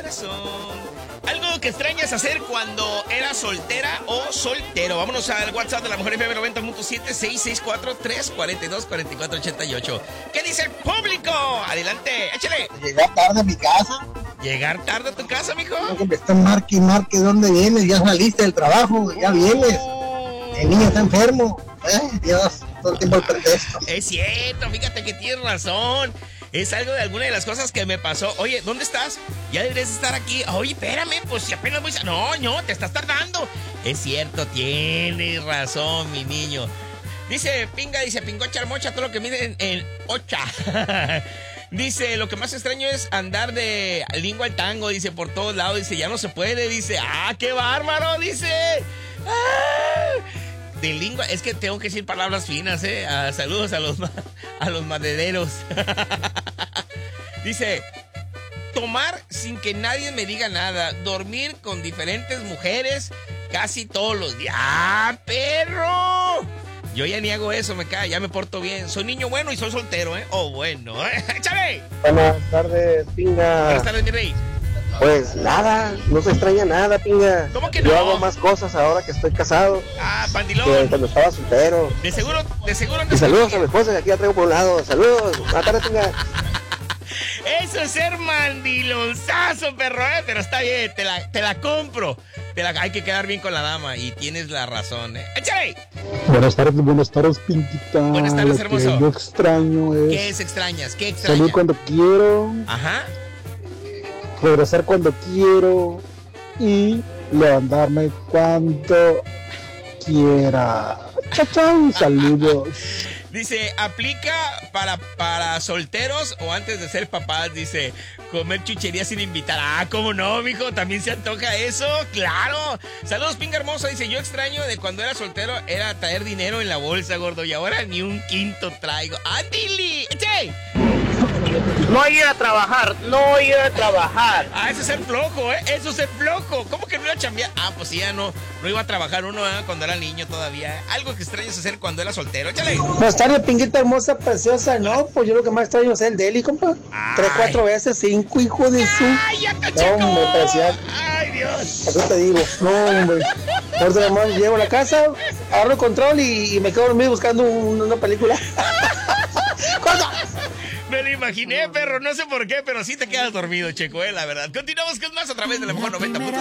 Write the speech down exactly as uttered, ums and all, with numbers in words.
razón. Algo que extrañas hacer cuando eras soltera o soltero. Vámonos al WhatsApp de la Mejor F M noventa punto siete, seis seis cuatro, tres cuatro dos, cuatro cuatro ocho ocho. ¿Qué dice el público? Adelante, échale. Llegar tarde a mi casa. ¿Llegar tarde a tu casa, mijo? Que me están marque y marque dónde vienes. Ya saliste del trabajo, ya vienes. El niño está enfermo. Eh, Dios, todo el tiempo el pretexto. Es cierto, fíjate que tienes razón. Es algo de alguna de las cosas que me pasó. Oye, ¿dónde estás? Ya deberías estar aquí. Oye, espérame, pues si apenas voy a... No, no, te estás tardando. Es cierto, tienes razón, mi niño. Dice, pinga, dice, pingocha, mocha, todo lo que miden en ocha. Dice, lo que más extraño es andar de lingua al tango, dice, por todos lados. Dice, ya no se puede, dice. ¡Ah, qué bárbaro! Dice. ¡Ah! De lengua, es que tengo que decir palabras finas, ¿eh? Ah, saludos a los, a los madereros. Dice, tomar sin que nadie me diga nada, dormir con diferentes mujeres casi todos los días. ¡Ah, perro! Yo ya ni hago eso, me cae, ya me porto bien. Soy niño bueno y soy soltero, ¿eh? Oh, bueno, ¿eh? ¡Échale! Buenas tardes, pinga. Buenas tardes, mi rey. Pues nada, no se extraña nada, pinga. ¿Cómo que no? Yo hago más cosas ahora que estoy casado. Ah, pandilón. Que cuando estaba soltero. De seguro, de seguro. Y saludos a mi esposa que aquí la traigo por un lado. Saludos, buenas tardes, pinga. Eso es ser mandilonzazo, perro, ¿eh? Pero está bien, te la, te la compro. Te la, hay que quedar bien con la dama y tienes la razón, ¿eh? ¡Échale! Buenas tardes, buenas tardes, Pinquita. Buenas tardes, Lo hermoso. que yo extraño es... ¿Qué es extrañas? ¿Qué extrañas? Salir cuando quiero. Ajá. Regresar cuando quiero. Y levantarme cuando quiera. ¡Chachán! Saludos. Dice, aplica para, para solteros o antes de ser papás. Dice, comer chuchería sin invitar. Ah, ¿cómo no, mijo? ¿También se antoja eso? ¡Claro! Saludos, pinga hermosa. Dice, yo extraño de cuando era soltero era traer dinero en la bolsa, gordo. Y ahora ni un quinto traigo. ¡Ándili! ¡Che! No ir a trabajar, no ir a trabajar. Ah, eso es ser flojo, ¿eh? Eso es ser flojo. ¿Cómo que no iba a chambear? Ah, pues sí, ya no, no iba a trabajar uno, ¿eh? Cuando era niño todavía. Algo que extrañas hacer cuando era soltero. Échale. Buenas tardes, pinguita hermosa, preciosa. No, pues yo lo que más extraño es el deli, compa. Ay. Tres, cuatro veces, cinco, hijo de su... ¡Ay, ya, cacheco! No, hombre, preciosa. ¡Ay, Dios! Eso te digo. No, hombre. Por eso, hermano, llego a la casa, agarro el control y, y me quedo dormido buscando un, una película. ¡Corta! Me lo imaginé, perro, no sé por qué, pero sí te quedas dormido, Checo, eh, la verdad. Continuamos con más a través de la Mejor noventa.